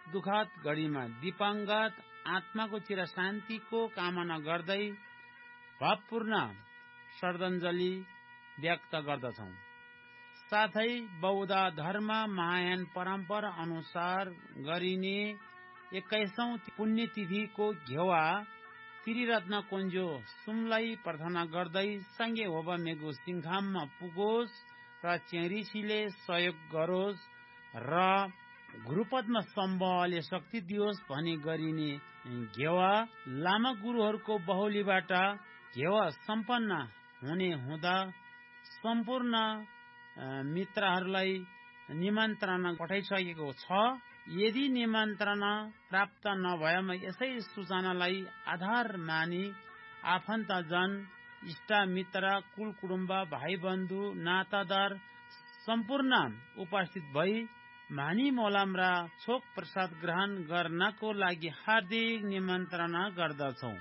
दुखद घडीमा दिवंगत आत्माको चिर शान्तिको कामना गर्दै भावपूर्ण श्रद्धाञ्जली व्यक्त गर्दछौं। साथै बौद्ध धर्म महायान परम्परा अनुसार गरिने 21औं पुण्यतिथिको घेवा त्रिरत्न कोन्जो सुमलाई प्रार्थना गर्दै सङ्गे होबा मेगु सिङखाममा पुगोस् र चेरिसीले सहयोग गरोस् र गुरुपदमा सम्बहले शक्ति दियोस् भनी गरिने घेवा लामा गुरुहरूको बहुलीबाट घेवा सम्पन्न हुने हुँदा सम्पूर्ण मित्रहरूलाई निमन्त्रणा पठाइसकेको छ। यदि निमन्त्रणा प्राप्त नभएमा यसै सूचनालाई आधार मानी आफन्तजन इष्ट मित्र कुल कुटुम्ब भाइ बन्धु नातादार सम्पूर्ण उपस्थित भई मानी मोलाम र छोक प्रसाद ग्रहण गर्नको लागि हार्दिक निमन्त्रणा गर्दछौं।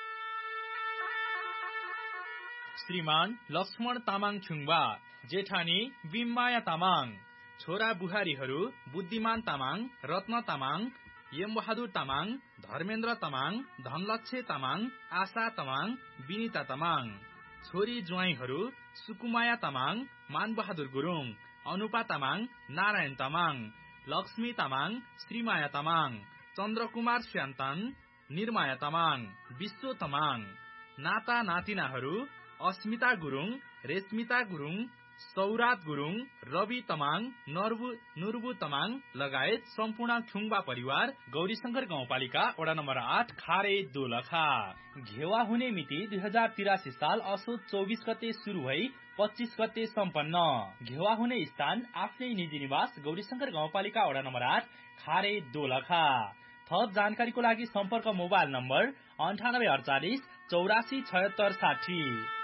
श्रीमान लक्ष्मण तामाङ छुङबा, जेठानी बिममाया तामाङ, छोरा बुहारीहरू बुद्धिमान तामाङ, रत्न तामाङ, यमबहादुर तामाङ, धर्मेन्द्र तामाङ, धनलक्ष्य तामाङ, आशा तामाङ, विनिता तामाङ, छोरी ज्वाइँहरू सुकुमाया तामाङ, मानबहादुर गुरुङ, अनुपा तामाङ, नारायण तामाङ, लक्ष्मी तामाङ, श्रीमाया तामाङ, चन्द्रकुमार स्यान्तन, निर्माया तामाङ, विश्व तामाङ, नाता नातिनाहरू अस्मिता गुरुङ, रेशमिता गुरुङ, सौरात गुरुङ, रवि तामाङ, नुर्बु तामाङ लगायत सम्पूर्ण छुङबा परिवार गौरीशंकर गाउँपालिका वडा नम्बर 8 खारे दोलखा। घेवा हुने मिति 2083 साल असोज 24 गते शुरू भई 25 गते सम्पन्न। घेवा हुने स्थान आफ्नै निजी निवास गौरीशंकर गाउँपालिका वडा नम्बर 8 खारे दोलखा। थप जानकारीको लागि सम्पर्क मोबाइल नम्बर 9848 84 76 60।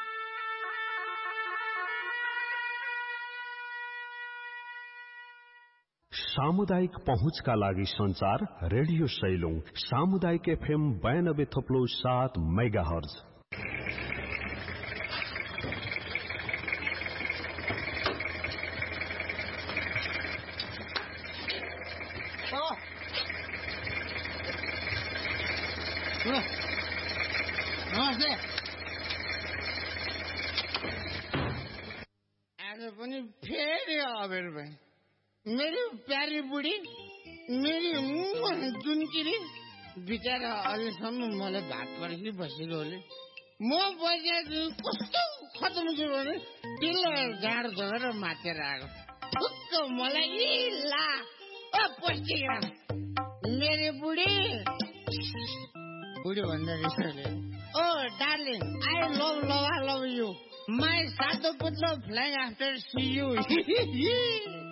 सामुदायिक पहुँचका लागि संचार रेडियो सैलुङ सामुदायिक FM 92.7 मेगाहर्ज। नमस्ते। आज पनि फेरि अबेर भाइ, मेरी प्यारी बुढी, मेरी जुनकिरी बिचरा अहिलेसम्म मलाई भात पर्खी बसिरहले। म बजाएर कस्तो खतम छु भने ढिलो झाड झगेर माथेर आएको ठुक्क मलाई ला पस्टिग्रा मेरी बुढी भन्दा रिसले, ओ darling I love you my सातो पुत्लो फ्लाइङ आफ्टर सी यु।